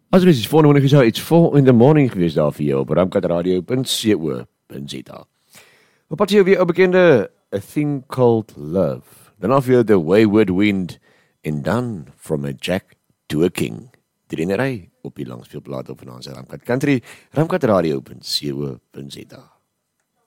As ek is volgende morning gesê, it's 4 in the morning gewees daar vir jou op ramkatradio.co.za. Wat pas jy weer 'n bekende A Thing Called Love. Dan af jou The Wayward Wind en dan From a Jack to a King. Die rennery op die langspeelplaat op vanaand se Ramkat Country, ramkatradio.co.za.